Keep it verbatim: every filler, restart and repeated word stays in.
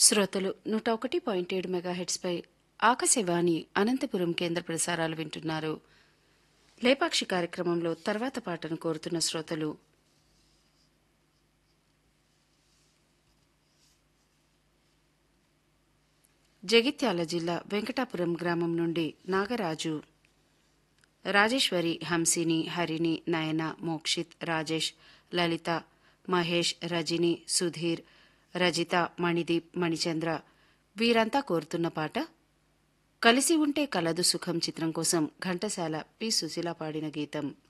శ్రోతలు నూట ఒకటి పాయింట్ ఏడు మెగాహెట్స్పై ఆకాశవాణి అనంతపురం కేంద్ర ప్రసారాలు వింటున్నారు. లేపాక్షి కార్యక్రమంలో తర్వాత పాటను కోరుతున్న శ్రోతలు జగిత్యాల జిల్లా వెంకటాపురం గ్రామం నుండి నాగరాజు, రాజేశ్వరి, హంసిని, హరిణి, నయన, మోక్షిత్, రాజేష్, లలిత, మహేష్, రజిని, సుధీర్, రజిత, మణిదీప్, మణిచంద్ర వీరంతా కోరుతున్న పాట కలిసి ఉంటే కలదు సుఖం చిత్రం కోసం ఘంటసాల పి. సుశీల పాడిన గీతం.